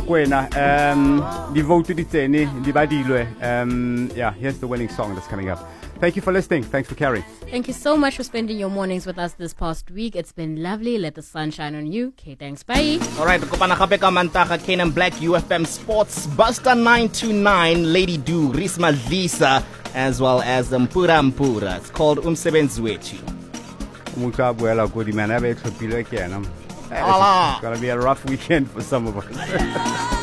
Mokwena. The vote to the Teni, the Badilwe. Yeah, here's the winning song that's coming up. Thank you for listening. Thanks for carrying. Thank you so much for spending your mornings with us this past week. It's been lovely. Let the sun shine on you. Okay, thanks. Bye. All right, kopana gape ka Mantaga, Kanan Black, UFM Sports, Buster 929, Lady Do, Risma Lisa, as well as Mpura Mpura. It's called Umsebenzi Wethu. It's gonna be a rough weekend for some of us.